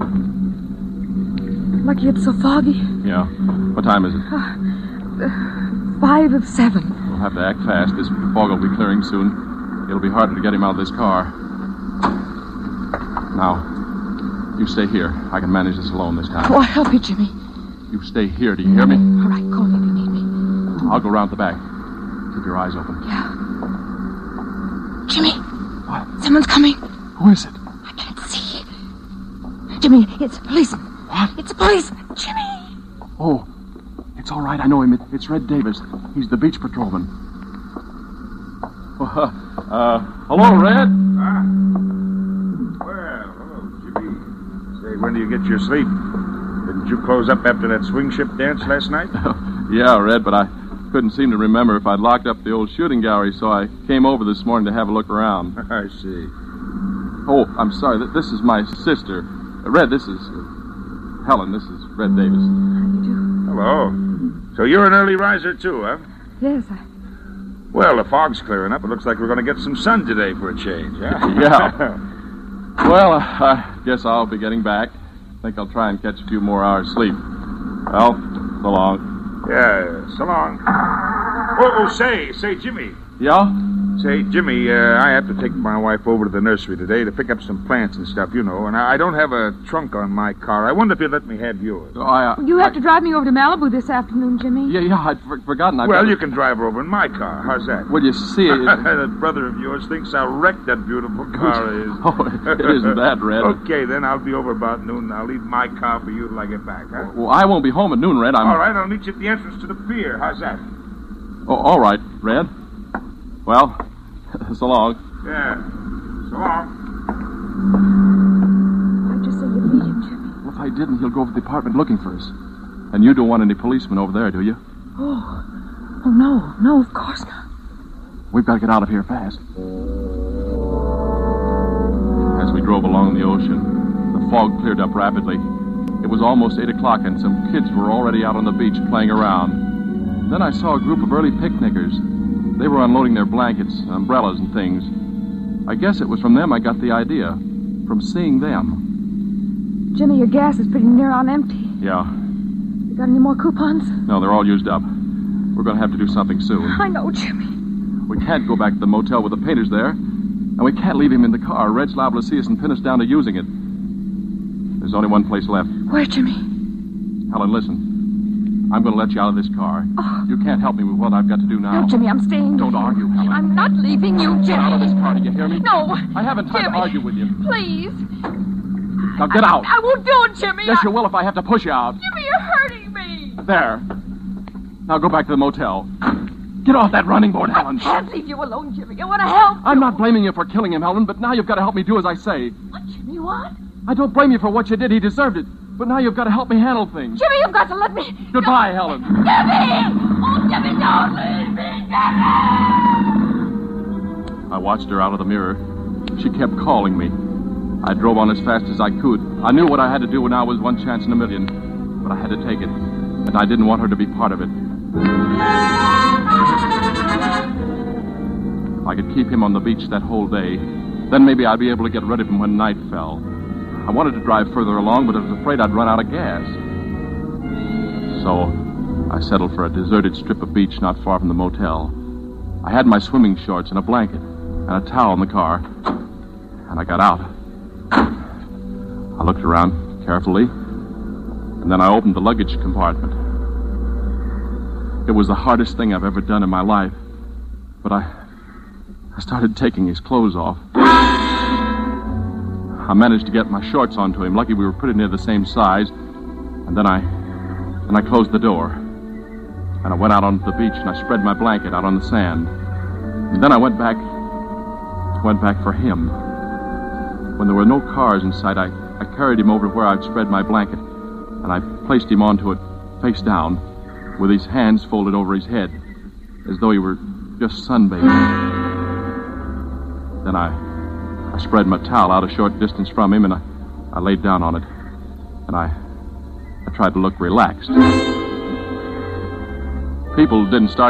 Lucky it's so foggy. Yeah. What time is it? 5 of 7. We'll have to act fast. This fog will be clearing soon. It'll be harder to get him out of this car. Now, you stay here. I can manage this alone this time. Oh, I'll help you, Jimmy. You stay here. Do you hear me? All right, call me if you need me. I'll go around the back. Keep your eyes open. Yeah. Jimmy. What? Someone's coming. Who is it? I can't see. Jimmy, it's a policeman. What? It's a policeman. Jimmy. Oh, it's all right. I know him. It's Red Davis. He's the beach patrolman. Hello, Red. Well, hello, Jimmy. Say, when do you get your sleep? Didn't you close up after that swing ship dance last night? Yeah, Red, but I couldn't seem to remember if I'd locked up the old shooting gallery, so I came over this morning to have a look around. I see. Oh, I'm sorry. This is my sister. Red, this is Helen. This is Red Davis. How do you do? Hello. So you're an early riser, too, huh? Yes, Well, the fog's clearing up. It looks like we're going to get some sun today for a change, huh? Yeah. Well, I guess I'll be getting back. I think I'll try and catch a few more hours sleep. Well, so long. Yeah, so long. Oh, say, Jimmy. Yeah? Say, Jimmy, I have to take my wife over to the nursery today to pick up some plants and stuff, you know, and I don't have a trunk on my car. I wonder if you'd let me have yours. Oh, You have to drive me over to Malibu this afternoon, Jimmy. Yeah, I'd forgotten. Well, you can drive her over in my car. How's that? Well, you see... That brother of yours thinks how wrecked that beautiful car is. Oh, it isn't that, Red. Okay, then I'll be over about noon, and I'll leave my car for you till I get back, huh? Well, I won't be home at noon, Red. All right, I'll meet you at the entrance to the pier. How's that? Oh, all right, Red. Well, so long. Yeah, so long. Why'd you say you'd meet him, Jimmy? Well, if I didn't, he'll go over to the apartment looking for us. And you don't want any policemen over there, do you? Oh, no, of course not. We've got to get out of here fast. As we drove along the ocean, the fog cleared up rapidly. It was almost 8 o'clock, and some kids were already out on the beach playing around. Then I saw a group of early picnickers. They were unloading their blankets, umbrellas, and things. I guess it was from them I got the idea. From seeing them. Jimmy, your gas is pretty near on empty. Yeah. You got any more coupons? No, they're all used up. We're going to have to do something soon. I know, Jimmy. We can't go back to the motel with the painters there. And we can't leave him in the car. Red's liable to see us and pin us down to using it. There's only one place left. Where, Jimmy? Helen, listen. I'm going to let you out of this car. Oh. You can't help me with what I've got to do now. No, Jimmy, I'm staying. Don't argue, Helen. I'm not leaving you, Jimmy. Get out of this car, do you hear me? No. I haven't time Jimmy, to argue with you. Please. Now get out. I won't do it, Jimmy. Yes, you will if I have to push you out. Jimmy, you're hurting me. There. Now go back to the motel. Get off that running board, Helen. I can't leave you alone, Jimmy. I want to help you. I'm not blaming you for killing him, Helen, but now you've got to help me do as I say. What, Jimmy, what? I don't blame you for what you did. He deserved it. But now you've got to help me handle things. Jimmy, you've got to let me... Goodbye, Helen. Jimmy! Oh, Jimmy, don't leave me, Jimmy! I watched her out of the mirror. She kept calling me. I drove on as fast as I could. I knew what I had to do now was one chance in a million. But I had to take it. And I didn't want her to be part of it. If I could keep him on the beach that whole day, then maybe I'd be able to get rid of him when night fell. I wanted to drive further along, but I was afraid I'd run out of gas. So I settled for a deserted strip of beach not far from the motel. I had my swimming shorts and a blanket and a towel in the car, and I got out. I looked around carefully, and then I opened the luggage compartment. It was the hardest thing I've ever done in my life, but I started taking his clothes off. I managed to get my shorts onto him. Lucky we were pretty near the same size. And then I closed the door. And I went out onto the beach and I spread my blanket out on the sand. And then I went back for him. When there were no cars in sight, I carried him over to where I'd spread my blanket. And I placed him onto it face down with his hands folded over his head as though he were just sunbathing. Then I spread my towel out a short distance from him, and I laid down on it. And I tried to look relaxed. People didn't start